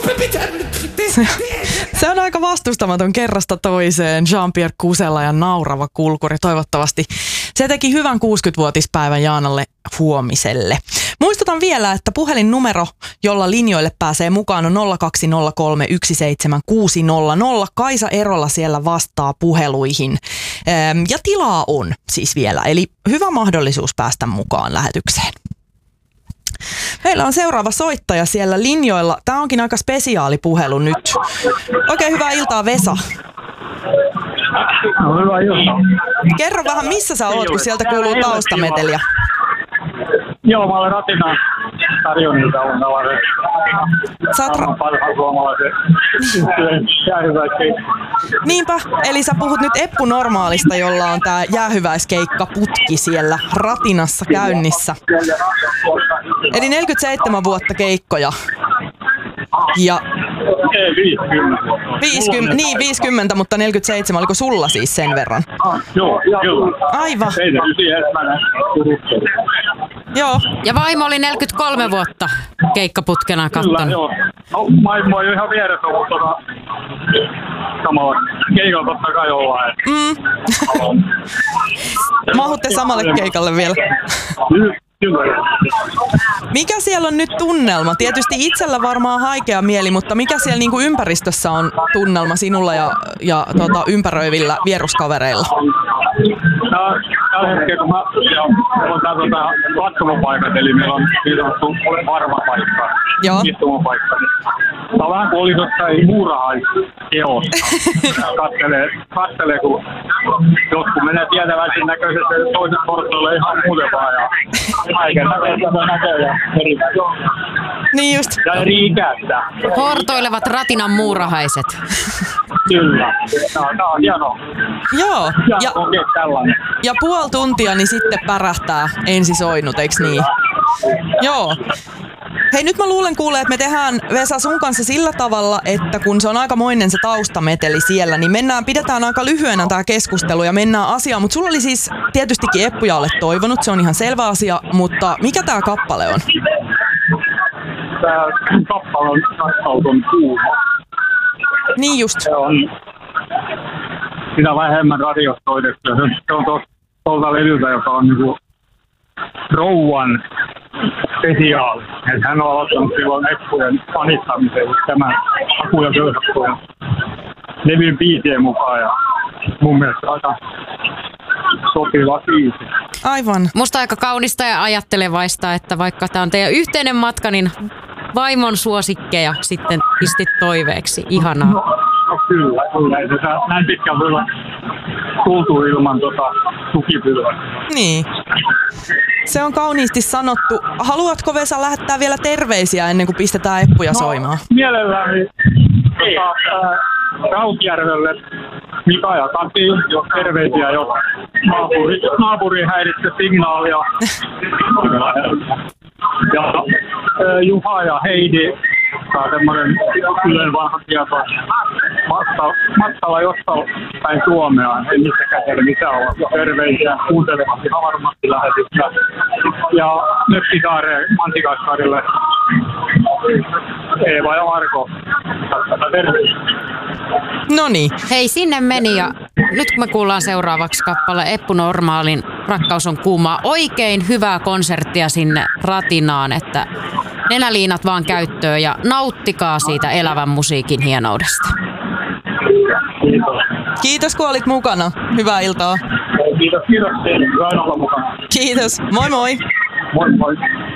Se on aika vastustamaton kerrasta toiseen. Jean-Pierre Kusela ja naurava kulkuri. Toivottavasti se teki hyvän 60-vuotispäivän Jaanalle Huomiselle. Muistutan vielä, että puhelinnumero, jolla linjoille pääsee mukaan, on 020317600. Kaisa Erola siellä vastaa puheluihin. Ja tilaa on siis vielä, eli hyvä mahdollisuus päästä mukaan lähetykseen. Meillä on seuraava soittaja siellä linjoilla. Tämä onkin aika spesiaali puhelu nyt. Oikein hyvää iltaa, Vesa. No, hyvää iltaa. Kerro vähän, missä sä oot, kun sieltä kuuluu taustameteliä. Joo, mä olen Ratinan tarjonnilta on tällainen parhaan suomalaisen jäähyväiskeikka. Niinpä, eli sä puhut nyt Eppu Normaalista, jolla on tää jäähyväiskeikkaputki siellä Ratinassa käynnissä. Eli 47 vuotta keikkoja. Ja 50. Niin, 50, mutta 47. Oliko sulla siis sen verran? Joo. Aivan. Joo. Ja vaimo oli 43 vuotta keikkaputkena kattonut. Kyllä, joo. No, vaimo ei ole ihan vieressä, mutta samalla keikalla totta kai ollaan. Mahutte samalle keikalle vielä. Mikä siellä on nyt tunnelma? Tietysti itsellä varmaan haikea mieli, mutta mikä siellä niinku ympäristössä on tunnelma sinulla ja ympäröivillä vieruskavereilla? Tällä hetkellä, kun meillä on tää katsomopaikat, eli meillä on niin sanottu varmapaikka, istumapaikka. Tämä on vähän kuin olisi jossain muurahaiskeosta. Kattelee, kun joskus menee tietäväisen näköisesti toiset portoille ihan muuten vaan. Ja kaiken näköistä ja eri. Niin just. Ja eri ikäistä. Hortoilevat Ratinan muurahaiset. Kyllä. Tämä on hienoa. Joo. Tällainen. Ja puoli tuntia, niin sitten pärähtää ensisoinut, eiks niin? Joo. Hei, nyt mä luulen kuule, että me tehdään Vesa sun kanssa sillä tavalla, että kun se on aikamoinen se taustameteli siellä, niin pidetään aika lyhyenä tää keskustelu ja mennään asiaan. Mutta sulla oli siis tietystikin Eppuja olet toivonut, se on ihan selvä asia, mutta mikä tää kappale on? Tää kappale on Rakkauton kuuma. Niin just. Se on sitä vähemmän radiosta soitettu. Se on tuolta levyltä, joka on niinku rouvan spesiaali. Et hän on aloittanut silloin Eppujen fanittamisen tämän Aku ja Köyhäppujen levyn biisien mukaan. Ja mun mielestä aika sopiva biisi. Aivan. Musta aika kaunista ja ajattelevaista, että vaikka tämä on teidän yhteinen matka, niin vaimon suosikkeja sitten pistit toiveeksi. Ihanaa. No kyllä. Ei se näin pitkään voi olla tultu ilman tukipylvästä. Niin. Se on kauniisti sanottu. Haluatko Vesa lähettää vielä terveisiä ennen kuin pistetään Eppuja soimaan? Mielelläni Rautjärvelle Mika ja Kati, terveisiä, jos naapuri häiritsee signaalia. Ja Juha ja Heidi, saa semmoinen yleinen vanha tieto matkalla jostain päin Suomea. En niissäkään tiedä mitä on. Terveisiä kuuntelemaan ihan varmasti lähetystä. Ja Mökkisaareen Mantikaskarille Eeva ja Marko. Terveisiä. Noniin. Hei, sinne meni ja nyt me kuullaan seuraavaksi kappale Eppu Normaalin Rakkaus on kuumaa. Oikein hyvää konserttia sinne Ratinaan, että nenäliinat vaan käyttöön ja nauttikaa siitä elävän musiikin hienoudesta. Kiitos kun olit mukana. Hyvää iltaa. Kiitos. Hyvä olla mukana. Kiitos. Moi moi. Moi moi.